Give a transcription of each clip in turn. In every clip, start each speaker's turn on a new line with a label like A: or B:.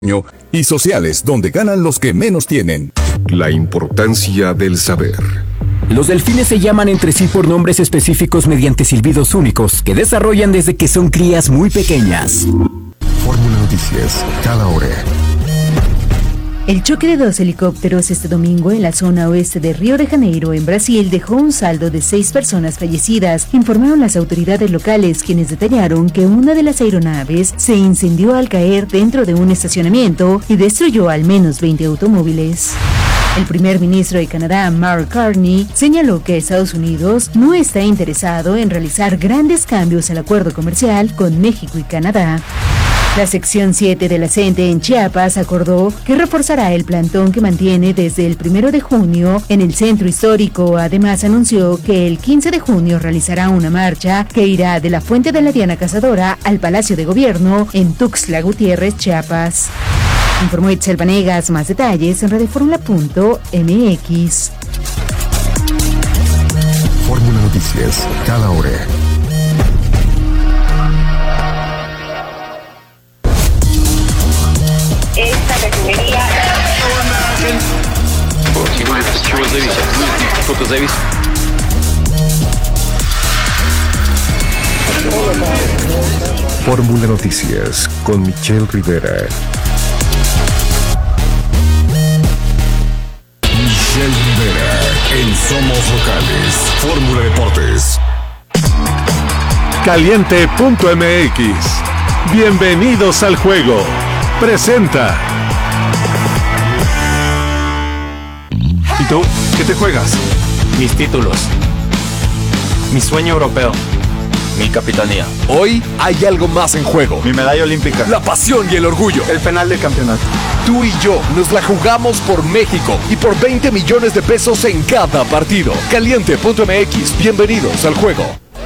A: y sociales donde ganan los que menos tienen.
B: La importancia del saber.
C: Los delfines se llaman entre sí por nombres específicos mediante silbidos únicos que desarrollan desde que son crías muy pequeñas.
B: Fórmula Noticias, cada hora.
D: El choque de 2 helicópteros este domingo en la zona oeste de Río de Janeiro, en Brasil, dejó un saldo de 6 personas fallecidas, informaron las autoridades locales, quienes detallaron que una de las aeronaves se incendió al caer dentro de un estacionamiento y destruyó al menos 20 automóviles. El primer ministro de Canadá, Mark Carney, señaló que Estados Unidos no está interesado en realizar grandes cambios al acuerdo comercial con México y Canadá. La sección 7 de la CENTE en Chiapas acordó que reforzará el plantón que mantiene desde el 1 de junio en el centro histórico. Además, anunció que el 15 de junio realizará una marcha que irá de la Fuente de la Diana Cazadora al Palacio de Gobierno en Tuxtla Gutiérrez, Chiapas. Informó Itzel Vanegas. Más detalles en radioformula.mx.
B: Fórmula Noticias, cada hora.
E: Esta refinería.
B: Fórmula Noticias con Michelle Rivera.
A: Michelle Rivera en Somos Locales. Fórmula Deportes.
F: Caliente.mx. Bienvenidos al juego. Presenta. ¿Y tú? ¿Qué te juegas?
G: Mis títulos. Mi sueño europeo. Mi capitanía.
A: Hoy hay algo más en juego.
F: Mi medalla olímpica.
A: La pasión y el orgullo.
F: El penal del campeonato.
A: Tú y yo nos la jugamos por México y por 20 millones de pesos en cada partido. Caliente.mx. Bienvenidos al juego.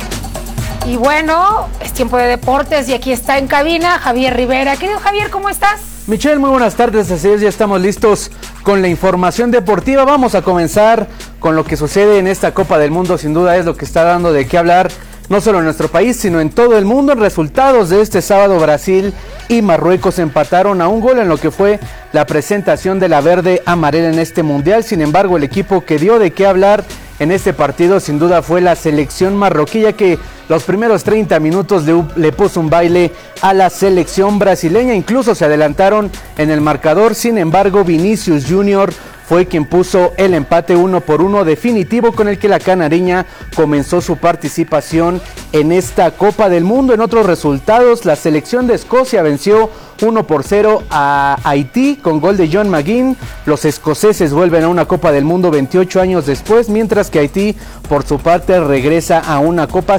H: Y bueno, es tiempo de deportes y aquí está en cabina Javier Rivera. Querido Javier, ¿cómo estás?
I: Michelle, muy buenas tardes, así es, ya estamos listos con la información deportiva. Vamos a comenzar con lo que sucede en esta Copa del Mundo, sin duda es lo que está dando de qué hablar, no solo en nuestro país, sino en todo el mundo. En resultados de este sábado, Brasil y Marruecos empataron a un gol en lo que fue la presentación de la verde amarela en este mundial. Sin embargo, el equipo que dio de qué hablar en este partido sin duda fue la selección marroquí, ya que los primeros 30 minutos le puso un baile a la selección brasileña, incluso se adelantaron en el marcador. Sin embargo, Vinicius Junior fue quien puso el empate 1-1 definitivo con el que la canariña comenzó su participación en esta Copa del Mundo. En otros resultados, la selección de Escocia venció 1-0 a Haití con gol de John McGinn. Los escoceses vuelven a una Copa del Mundo 28 años después, mientras que Haití, por su parte, regresa a una Copa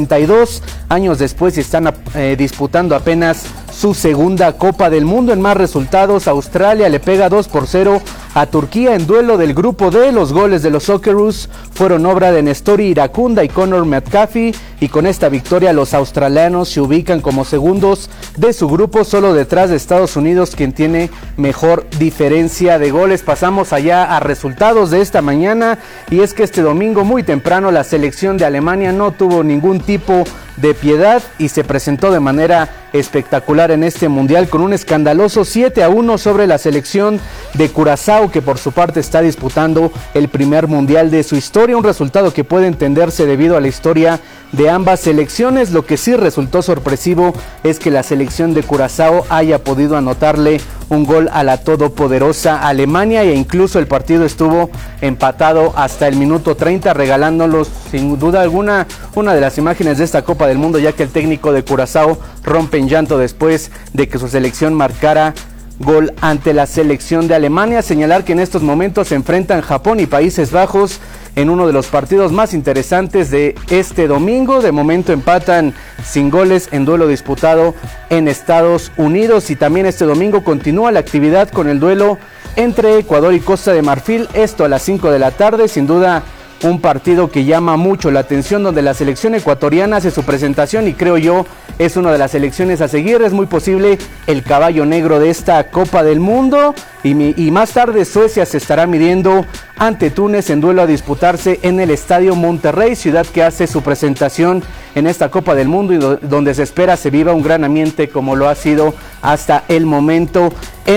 I: 52 años después y están disputando apenas su segunda Copa del Mundo. En más resultados, Australia le pega 2-0 a Turquía en duelo del grupo D. Los goles de los Socceroos fueron obra de Nestori Iracunda y Connor McCaffie, y con esta victoria los australianos se ubican como segundos de su grupo, solo detrás de Estados Unidos, quien tiene mejor diferencia de goles. Pasamos allá a resultados de esta mañana, y es que este domingo muy temprano la selección de Alemania no tuvo ningún tipo de piedad y se presentó de manera espectacular en este mundial con un escandaloso 7-1 sobre la selección de Curazao, que por su parte está disputando el primer mundial de su historia, un resultado que puede entenderse debido a la historia de ambas selecciones. Lo que sí resultó sorpresivo es que la selección de Curazao haya podido anotarle un gol a la todopoderosa Alemania, e incluso el partido estuvo empatado hasta el minuto 30, regalándolos sin duda alguna una de las imágenes de esta Copa del Mundo, ya que el técnico de Curazao rompe en llanto después de que su selección marcara gol ante la selección de Alemania. Señalar que en estos momentos se enfrentan Japón y Países Bajos en uno de los partidos más interesantes de este domingo. De momento empatan sin goles en duelo disputado en Estados Unidos, y también este domingo continúa la actividad con el duelo entre Ecuador y Costa de Marfil, esto a las 5 de la tarde. Sin duda un partido que llama mucho la atención, donde la selección ecuatoriana hace su presentación y creo yo es una de las selecciones a seguir. Es muy posible el caballo negro de esta Copa del Mundo, y más tarde Suecia se estará midiendo ante Túnez en duelo a disputarse en el Estadio Monterrey, ciudad que hace su presentación en esta Copa del Mundo y donde se espera se viva un gran ambiente como lo ha sido hasta el momento